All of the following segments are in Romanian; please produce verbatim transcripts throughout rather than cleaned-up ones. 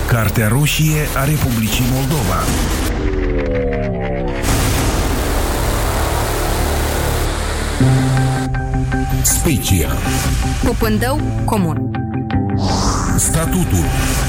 Cartea roșie a Republicii Moldova. Specia. Pupândău comun. Statutul.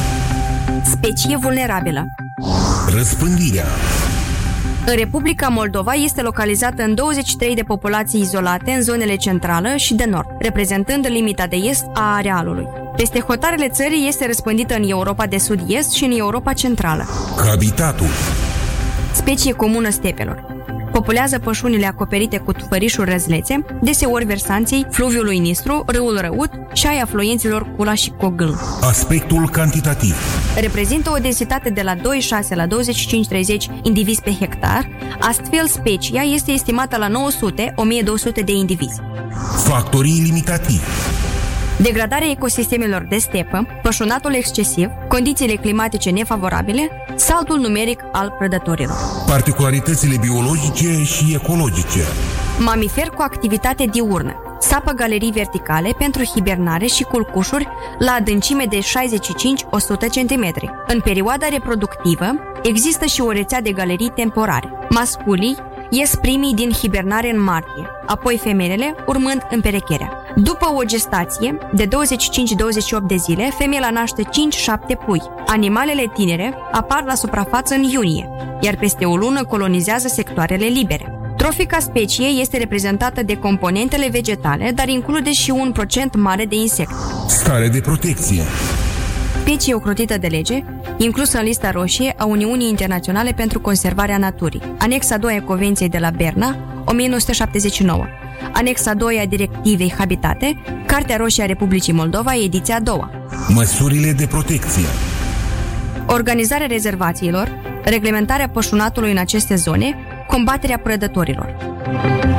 Specie vulnerabilă. Răspândirea. În Republica Moldova este localizată în douăzeci și trei de populații izolate în zonele centrală și de nord, reprezentând limita de est a arealului. Peste hotarele țării este răspândită în Europa de sud-est și în Europa centrală. Habitatul. Specie comună stepelor. Populează pășunile acoperite cu tufărișuri răzlețe, deseori versanții fluviului Nistru, râul Răut și ai afluenților Cula și Cogâl. Aspectul cantitativ. Reprezintă o densitate de la doi virgulă șase la douăzeci și cinci treizeci indivizi pe hectar, astfel specia este estimată la nouă sute la o mie două sute de indivizi. Factorii limitativi. Degradarea ecosistemelor de stepă, pășunatul excesiv, condițiile climatice nefavorabile, saltul numeric al prădătorilor. Particularitățile biologice și ecologice. Mamifer cu activitate diurnă. Sapă galerii verticale pentru hibernare și culcușuri la adâncime de șaizeci și cinci la o sută centimetri. În perioada reproductivă există și o rețea de galerii temporare. Masculii ies primii din hibernare în martie, apoi femelele urmând împerecherea. După o gestație de douăzeci și cinci - douăzeci și opt de zile, femeia naște cinci șapte pui. Animalele tinere apar la suprafață în iunie, iar peste o lună colonizează sectoarele libere. Trofica speciei este reprezentată de componentele vegetale, dar include și un procent mare de insecte. Stare de protecție. Specie ocrotită de lege, inclusă în lista roșie a Uniunii Internaționale pentru Conservarea Naturii. Anexa doi a Convenției de la Berna, o mie nouă sute șaptezeci și nouă. Anexa doi a Directivei Habitate, Cartea roșie a Republicii Moldova, ediția a doua. Măsurile de protecție. Organizarea rezervațiilor, reglementarea pășunatului în aceste zone, combaterea prădătorilor.